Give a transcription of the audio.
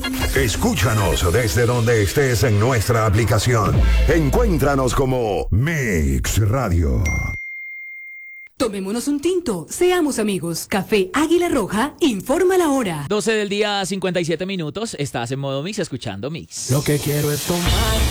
Escúchanos desde donde estés en nuestra aplicación. Encuéntranos como Mix Radio. Tomémonos un tinto, seamos amigos. Café Águila Roja, informa la hora. 12 del día, 57 minutos. Estás en modo Mix, escuchando Mix. Lo que quiero es tomar